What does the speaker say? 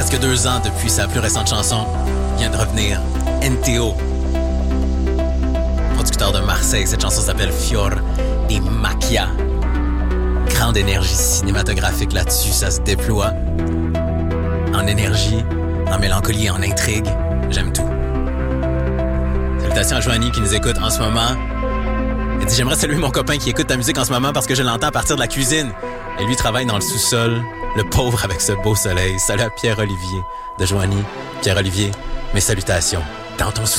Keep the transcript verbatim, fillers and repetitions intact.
presque deux ans depuis sa plus récente chanson, vient de revenir. N T O, producteur de Marseille. Cette chanson s'appelle Fior di Macchia. Grande énergie cinématographique là-dessus, ça se déploie. En énergie, en mélancolie, en intrigue. J'aime tout. Salutations à Joanie qui nous écoute en ce moment. Elle dit « J'aimerais saluer mon copain qui écoute ta musique en ce moment parce que je l'entends à partir de la cuisine. » Et lui travaille dans le sous-sol, le pauvre avec ce beau soleil. Salut à Pierre-Olivier de Joanie. Pierre-Olivier, mes salutations. Dans ton sous